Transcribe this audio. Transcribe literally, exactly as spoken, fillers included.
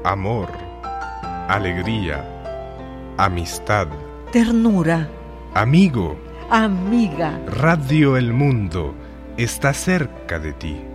amor, alegría, amistad, ternura, amigo, amiga. Radio El Mundo está cerca de ti.